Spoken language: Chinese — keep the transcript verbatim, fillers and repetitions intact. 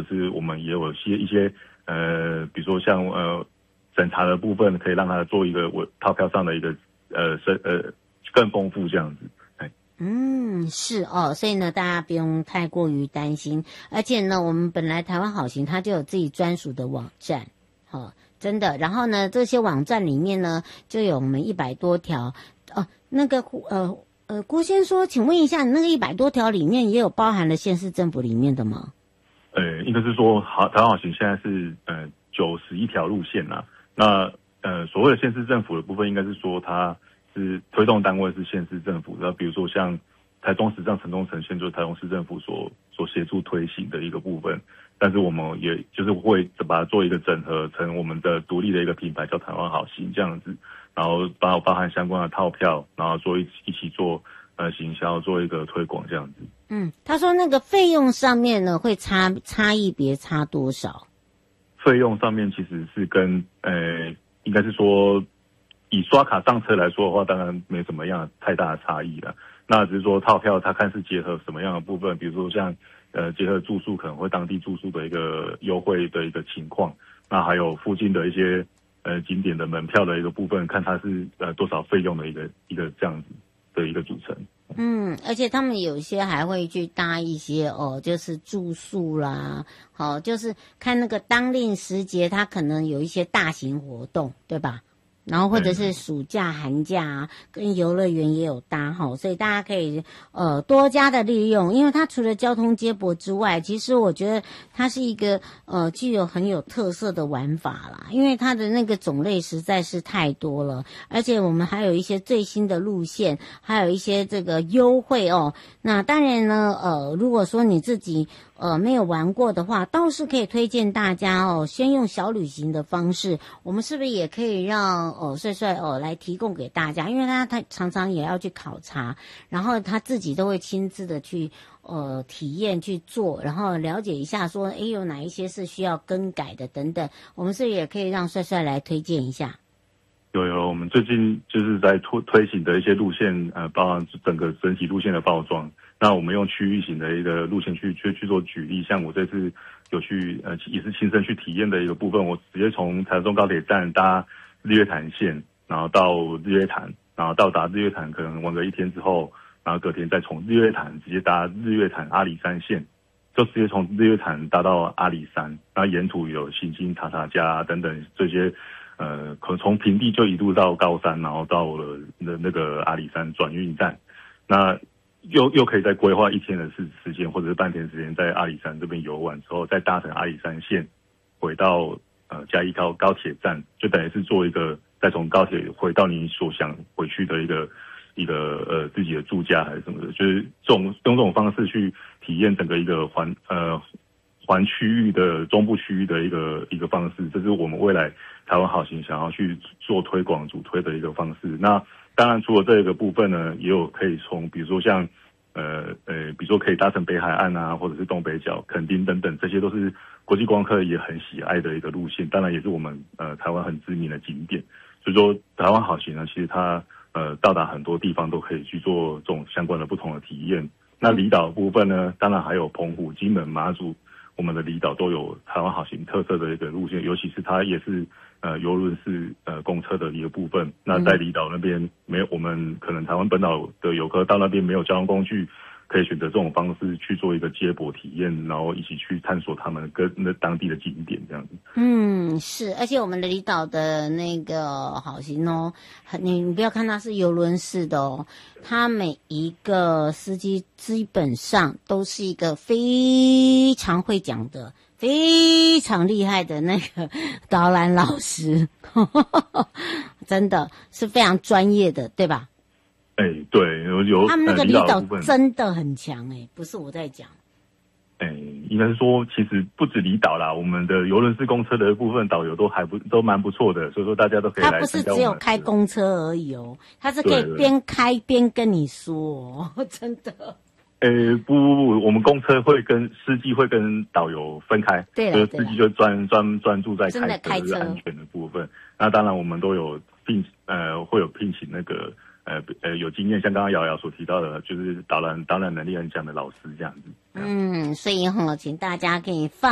者是我们也有一些一些呃，比如说像呃审查的部分，可以让他做一个我套票上的一个呃深呃更丰富这样子。 嗯，是哦，所以呢，大家不用太过于担心。而且呢，我们本来台湾好行它就有自己专属的网站，哦，真的。然后呢，这些网站里面呢，就有我们一百多条。哦，那个呃呃，郭先说，请问一下，你那个一百多条里面也有包含了县市政府里面的吗？ 呃，应该是说，好，台湾好行现在是呃九十一条路线啦。那呃，所谓的县市政府的部分，应该是说它是推动单位是县市政府，那比如说像台中市、像城中城县，就是台中市政府所所协助推行的一个部分。但是我们也就是会把它做一个整合成我们的独立的一个品牌，叫台湾好行这样子，然后包包含相关的套票，然后做一一起做呃行销，做一个推广这样子。 嗯，他说那个费用上面呢会差差异别差多少？ 费用上面其实是跟呃，应该是说以刷卡上车来说的话，当然没什么样太大的差异了。那只是说套票它看是结合什么样的部分，比如说像呃结合住宿可能会当地住宿的一个优惠的一个情况，那还有附近的一些呃景点的门票的一个部分，看它是呃多少费用的一个一个这样子的一个组成。 嗯，而且他们有些还会去搭一些哦，就是住宿啦，好、哦，就是看那个当令时节，它可能有一些大型活动，对吧？然后或者是暑假、寒假啊，跟游乐园也有搭哈，所以大家可以呃多加的利用，因为它除了交通接驳之外，其实我觉得它是一个呃具有很有特色的玩法啦，因为它的那个种类实在是太多了，而且我们还有一些最新的路线，还有一些这个优惠哦。那当然呢，呃，如果说你自己呃没有玩过的话，倒是可以推荐大家哦，先用小旅行的方式，我们是不是也可以让哦帅帅哦来提供给大家？因为他他常常也要去考察，然后他自己都会亲自的去呃体验去做，然后了解一下说，诶有哪一些是需要更改的等等，我们是不是也可以让帅帅来推荐一下？ 有有，我们最近就是在推推行的一些路线，呃，包含整个整体路线的包装。那我们用区域型的一个路线去去去做举例，像我这次有去呃也是亲身去体验的一个部分，我直接从台中高铁站搭日月潭线，然后到日月潭，然后到达日月潭可能玩个一天之后，然后隔天再从日月潭直接搭日月潭阿里山线，就直接从日月潭搭到阿里山，那沿途有星星塔塔加等等这些。呃，可能从平地就一路到高山，然后到了那那个阿里山转运站，那又又可以再规划一天的时时间，或者是半天时间在阿里山这边游玩之后，再搭乘阿里山线回到呃嘉义高高铁站，就等于是做一个再从高铁回到你所想回去的一个一个呃自己的住家还是什么的，就是这种用这种方式去体验整个一个环呃。环区域的中部区域的一个一个方式，这是我们未来台湾好行想要去做推广主推的一个方式。那当然除了这个部分呢，也有可以从比如说像呃呃，比如说可以搭乘北海岸啊，或者是东北角、垦丁等等，这些都是国际观光客也很喜爱的一个路线。当然也是我们呃台湾很知名的景点。所以说台湾好行呢，其实它呃到达很多地方都可以去做这种相关的不同的体验。那离岛部分呢，当然还有澎湖、金门、马祖。我们的离岛都有台湾好行特色的一个路线，尤其是它也是呃邮轮是呃公车的一个部分。那在离岛那边没有，我们可能台湾本岛的游客到那边没有交通工具，可以选择这种方式去做一个接驳体验，然后一起去探索他们跟那当地的景点这样子。 嗯，是，而且我们的离岛的那个好行哦，你你不要看它是邮轮式的哦，它每一个司机基本上都是一个非常会讲的、非常厉害的那个导览老师，真的是非常专业的，对吧？ 哎、欸，对，有有他们那个离岛呃真的很强哎、欸，不是我在讲。 哎、欸，应该是说，其实不止离岛啦，我们的邮轮式公车的部分导游都还不都蛮不错的，所以说大家都可以来参加。 他不是只有开公车而已哦，他是可以边开边跟你说哦，真的。 呃、欸，不不不，我们公车会跟司机会跟导游分开， 对了， 就是司机就专专专注在开车开车安全的部分。那当然，我们都有聘呃会有聘请那个。呃呃，有经验，像刚刚瑶瑶所提到的，就是导览导览能力很强的老师这样子。 嗯，所以哈，请大家可以放。